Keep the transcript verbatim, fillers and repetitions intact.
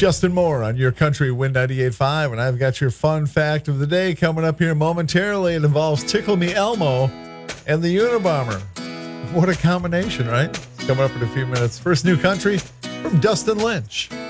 Justin Moore on your country Win ninety-eight point five, and I've got your fun fact of the day coming up here momentarily. It involves Tickle Me Elmo and the Unabomber. What a combination, right? It's coming up in a few minutes. First new country from Dustin Lynch.